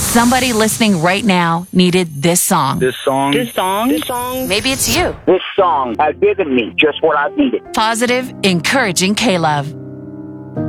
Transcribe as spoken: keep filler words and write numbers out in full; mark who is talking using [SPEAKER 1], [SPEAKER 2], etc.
[SPEAKER 1] Somebody listening right now needed this song.
[SPEAKER 2] This song.
[SPEAKER 3] This song.
[SPEAKER 4] This song.
[SPEAKER 1] Maybe it's you.
[SPEAKER 5] This song has given me just what I needed.
[SPEAKER 1] Positive, encouraging K-Love.